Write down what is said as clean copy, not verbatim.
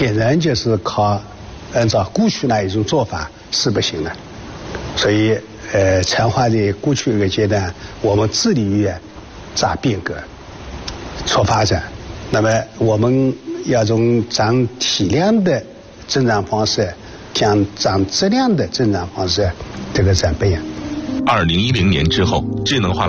仅然就是靠按照过去那一种做法是不行的。所以陈化的过去一个阶段，我们致力于咋变革、促发展。那么我们要从涨体量的增长方式向涨质量的增长方式这个转变。 2010年之后，智能化